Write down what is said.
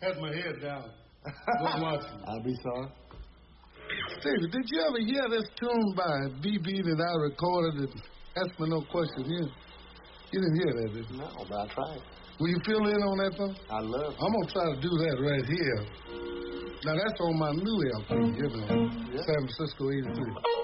Had my head down. Wasn't watching. I'll be sorry. Stevie, did you ever hear this tune by B.B. that I recorded and Ask Me No Question? You didn't hear that, did you? No, but I tried. Will you fill in on that, though? I love it. I'm going to try to do that right here. Now, that's on my new LP, San Francisco 83.